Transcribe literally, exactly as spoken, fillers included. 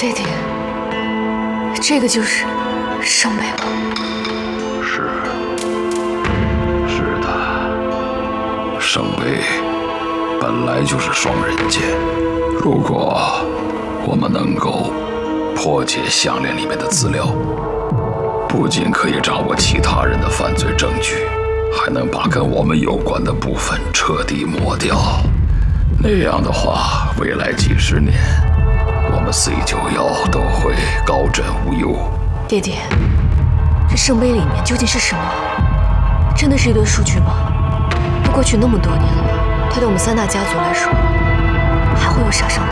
爹爹，这个就是圣杯吗？ 是，是的，圣杯本来就是双刃剑。如果我们能够破解项链里面的资料，不仅可以掌握其他人的犯罪证据，还能把跟我们有关的部分彻底抹掉。那样的话，未来几十年，我们 C 九幺都会高枕无忧。 爹爹，这圣杯里面究竟是什么？真的是一堆数据吗？都过去那么多年了，它对我们三大家族来说，还会有杀伤力？